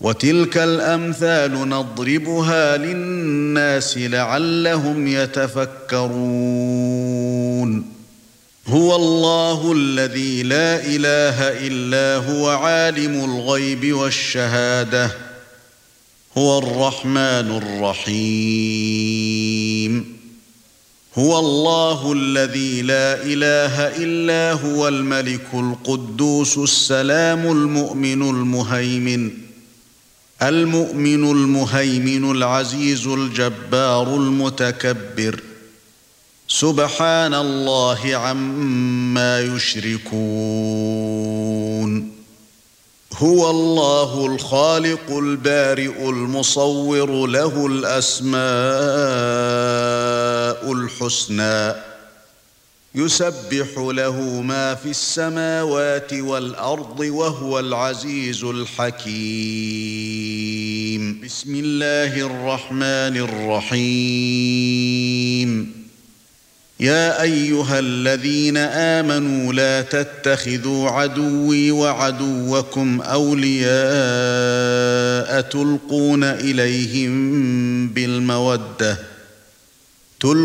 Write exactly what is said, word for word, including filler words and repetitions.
وتلك الأمثال نضربها للناس لعلهم يتفكرون هو الله الذي لا إله إلا هو عالم الغيب والشهادة هو الرحمن الرحيم هو الله الذي لا إله إلا هو الملك القدوس السلام المؤمن المهيمن المؤمن المهيمن العزيز الجبار المتكبر سبحان الله عما يشركون هو الله الخالق البارئ المصور له الأسماء الحسنى يسبح له ما في السماوات والأرض وهو العزيز الحكيم بسم الله الرحمن الرحيم يا أيها الذين آمنوا لا تتخذوا عدوي وعدوكم أولياء تلقون إليهم بالمودة